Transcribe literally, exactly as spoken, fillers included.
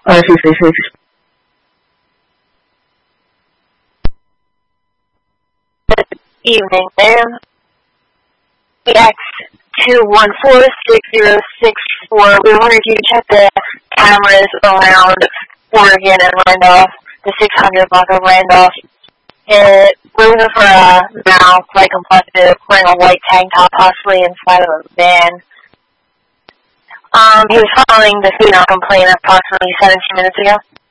Uh, sixty-six. Evening, ma'am. X two one four six zero six four. We wanted you to check the cameras around Oregon and Randolph, the six hundred block of Randolph. It, we're looking for a male, light complected, wearing a white tank top, possibly inside of a van. Um, he was following the female complaint approximately seventeen minutes ago.